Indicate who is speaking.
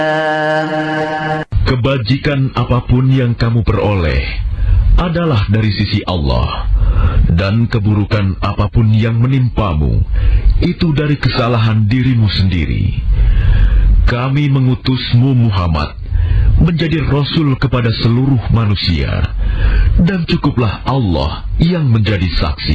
Speaker 1: Kebajikan apapun yang kamu peroleh adalah dari sisi Allah, dan keburukan apapun yang menimpamu itu dari kesalahan dirimu sendiri. Kami mengutusmu Muhammad menjadi Rasul kepada seluruh manusia, dan cukuplah Allah yang menjadi saksi.